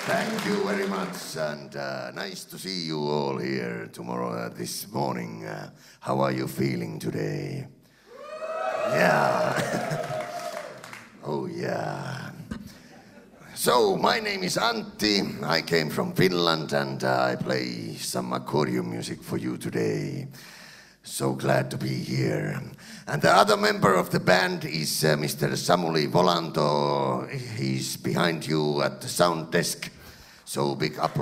Thank you very much, and nice to see you all here tomorrow, this morning. How are you feeling today? Yeah. Oh, yeah. So, my name is Antti. I came from Finland, and I play some accordion music for you today. So glad to be here. And the other member of the band is Mr. Samuli Volanto. He's behind you at the sound desk. So big applause.